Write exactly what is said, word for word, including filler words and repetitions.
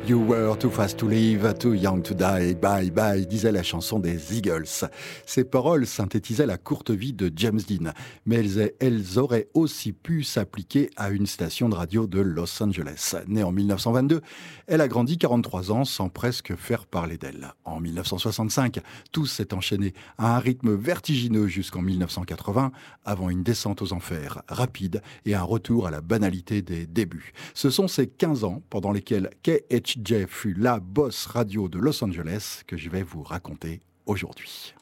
You were too fast to live, too young to die, bye bye, disait la chanson des Eagles. Ces paroles synthétisaient la courte vie de James Dean, mais elles, elles auraient aussi pu s'appliquer à une station de radio de Los Angeles. Née en mille neuf cent vingt-deux, elle a grandi quarante-trois ans sans presque faire parler d'elle. En mille neuf cent soixante-cinq, tout s'est enchaîné à un rythme vertigineux jusqu'en mille neuf cent quatre-vingts, avant une descente aux enfers rapide et un retour à la banalité des débuts. Ce sont ces quinze ans pendant lesquels K H J fut la boss radio de Los Angeles que je vais vous raconter aujourd'hui.